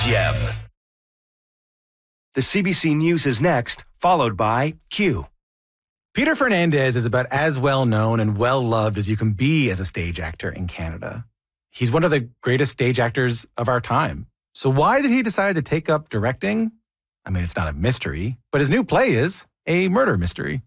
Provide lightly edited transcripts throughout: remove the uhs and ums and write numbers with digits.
CFM. The CBC News is next, followed by Q. Peter Fernandez is about as well known and well loved as you can be as a stage actor in Canada. He's one of the greatest stage actors of our time. So why did he decide to take up directing? I mean, it's not a mystery, but his new play is a murder mystery.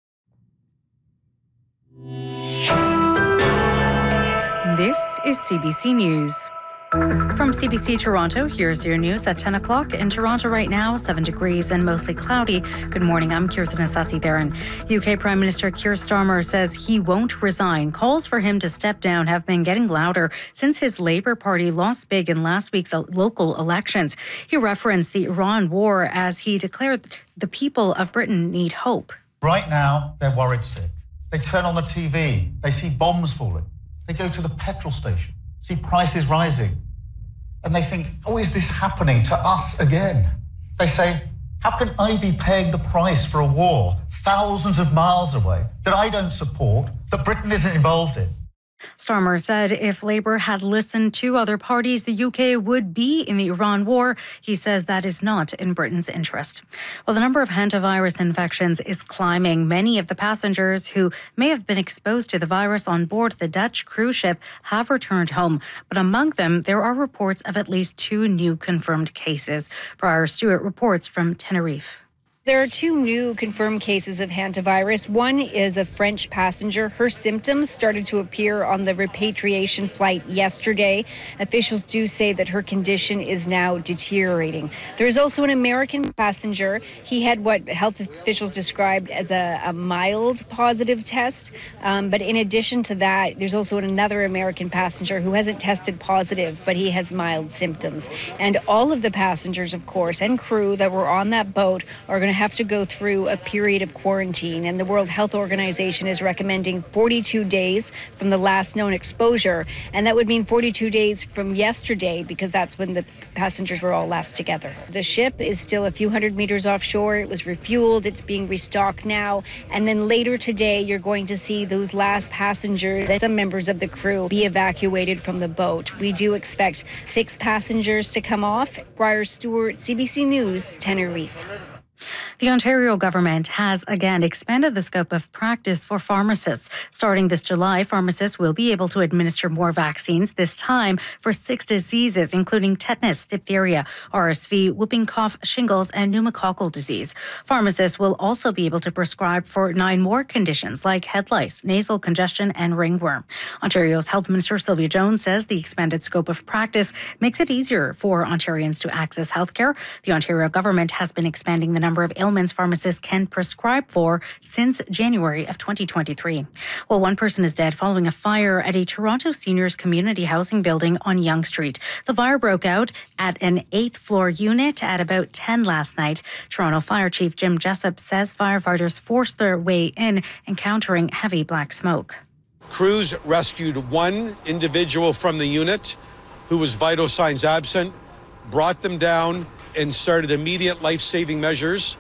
This is CBC News. From CBC Toronto, here's your news at 10 o'clock. In Toronto right now, 7 degrees and mostly cloudy. Good morning, I'm Kirthana Sasibaran. UK Prime Minister Keir Starmer says he won't resign. Calls for him to step down have been getting louder since his Labour Party lost big in last week's local elections. He referenced the Iran war as he declared the people of Britain need hope. Right now, they're worried sick. They turn on the TV, they see bombs falling. They go to the petrol station, see prices rising, and they think, oh, is this happening to us again? They say, how can I be paying the price for a war thousands of miles away that I don't support, that Britain isn't involved in? Starmer said if Labour had listened to other parties, the UK would be in the Iran war. He says that is not in Britain's interest. Well, the number of hantavirus infections is climbing. Many of the passengers who may have been exposed to the virus on board the Dutch cruise ship have returned home. But among them, there are reports of at least 2 new confirmed cases. Briar Stewart reports from Tenerife. There are 2 new confirmed cases of hantavirus. One is a French passenger. Her symptoms started to appear on the repatriation flight yesterday. Officials do say that her condition is now deteriorating. There is also an American passenger. He had what health officials described as a mild positive test. But in addition to that, there's also another American passenger who hasn't tested positive, but he has mild symptoms. And all of the passengers, of course, and crew that were on that boat are going to have to go through a period of quarantine, and the World Health Organization is recommending 42 days from the last known exposure, and that would mean 42 days from yesterday because that's when the passengers were all last together. The ship is still a few hundred meters offshore. It was refueled. It's being restocked now, and then later today you're going to see those last passengers and some members of the crew be evacuated from the boat. We do expect 6 passengers to come off. Briar Stewart, CBC News, Tenerife. The Ontario government has again expanded the scope of practice for pharmacists. Starting this July, pharmacists will be able to administer more vaccines, this time for 6 diseases, including tetanus, diphtheria, RSV, whooping cough, shingles, and pneumococcal disease. Pharmacists will also be able to prescribe for 9 more conditions like head lice, nasal congestion, and ringworm. Ontario's Health Minister Sylvia Jones says the expanded scope of practice makes it easier for Ontarians to access healthcare. The Ontario government has been expanding the number of ailments pharmacists can prescribe for since January of 2023. Well, 1 person is dead following a fire at a Toronto seniors community housing building on Yonge Street. The fire broke out at an 8th floor unit at about 10 last night. Toronto Fire Chief Jim Jessup says firefighters forced their way in, encountering heavy black smoke. Crews rescued 1 individual from the unit who was vital signs absent, brought them down, and started immediate life-saving measures.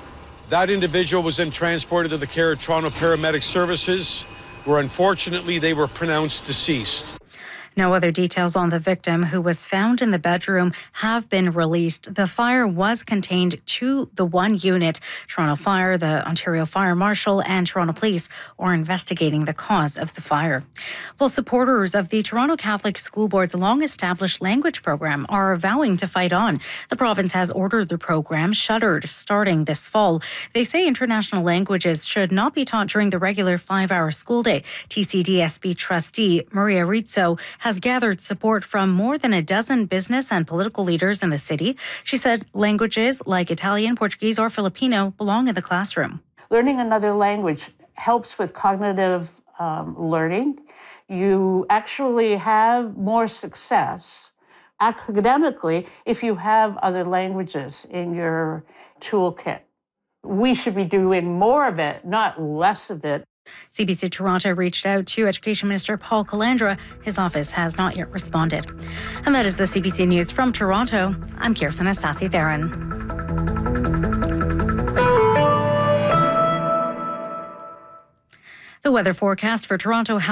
That individual was then transported to the care of Toronto Paramedic Services, where unfortunately they were pronounced deceased. No other details on the victim, who was found in the bedroom, have been released. The fire was contained to the 1 unit. Toronto Fire, the Ontario Fire Marshal, and Toronto Police are investigating the cause of the fire. Well, supporters of the Toronto Catholic School Board's long-established language program are vowing to fight on. The province has ordered the program shuttered starting this fall. They say international languages should not be taught during the regular 5-hour school day. TCDSB trustee Maria Rizzo has gathered support from more than a dozen business and political leaders in the city. She said languages like Italian, Portuguese, or Filipino belong in the classroom. Learning another language helps with cognitive learning. You actually have more success academically if you have other languages in your toolkit. We should be doing more of it, not less of it. CBC Toronto reached out to Education Minister Paul Calandra. His office has not yet responded. And that is the CBC News from Toronto. I'm Kirthana Sasibaran. The weather forecast for Toronto.